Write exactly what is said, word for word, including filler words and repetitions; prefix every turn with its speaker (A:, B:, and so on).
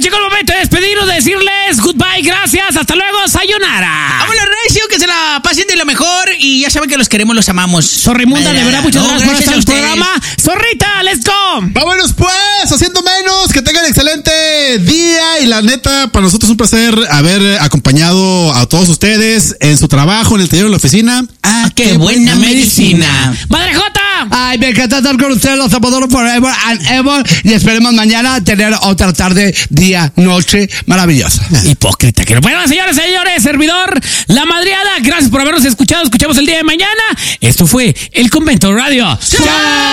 A: llegó el momento de despedirnos, de decirles goodbye, gracias, hasta luego, sayonara.
B: Vámonos, recio, que se la pasen de lo mejor y ya saben que los queremos, los amamos.
A: Sorrimunda, de verdad, muchas
B: no,
A: gracias,
B: gracias
A: por
B: a
A: estar en el
B: ustedes.
A: programa. Zorrita, let's go.
C: Vámonos pues, haciendo menos, que tengan excelente día y la neta, para nosotros es un placer haber acompañado a todos ustedes en su trabajo, en el taller, en la oficina.
B: Ah, qué, qué buena, buena medicina.
A: medicina. Madre Jota.
D: Ay, me encanta estar con ustedes, los amadores forever and ever, y esperemos mañana tener otra tarde, día, noche maravillosa.
A: Hipócrita, que no. Bueno, señores, señores, servidor La Madriada, gracias por habernos escuchado. Escuchamos el día de mañana. Esto fue El Convento Radio.
B: ¡Chao!